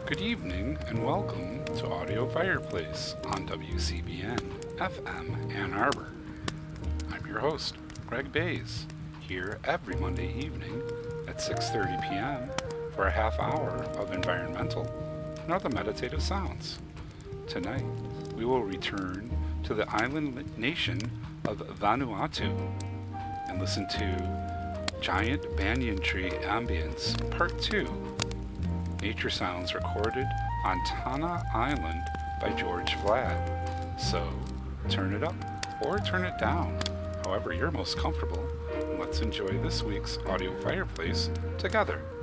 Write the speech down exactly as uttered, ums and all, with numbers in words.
Good evening and welcome to Audio Fireplace on W C B N F M Ann Arbor. I'm your host, Greg Bays, here every Monday evening at six thirty p.m. for a half hour of environmental and other meditative sounds. Tonight, we will return to the island nation of Vanuatu and listen to Giant Banyan Tree Ambience Part two. Nature sounds recorded on Tanna Island by George Vlad. So, turn it up or turn it down, however you're most comfortable, and let's enjoy this week's audio fireplace together.